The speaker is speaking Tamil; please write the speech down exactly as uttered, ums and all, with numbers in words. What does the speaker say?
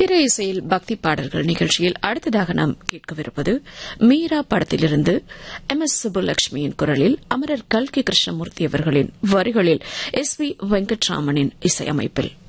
திரை இசையில் பக்தி பாடல்கள் நிகழ்ச்சியில் அடுத்ததாக நாம் கேட்கவிருப்பது மீரா படத்திலிருந்து எம் எஸ் சுப்புலட்சுமியின் குரலில் அமரர் கல்கி கிருஷ்ணமூர்த்தி அவர்களின் வரிகளில் எஸ் வி வெங்கட்ராமனின் இசையமைப்பில்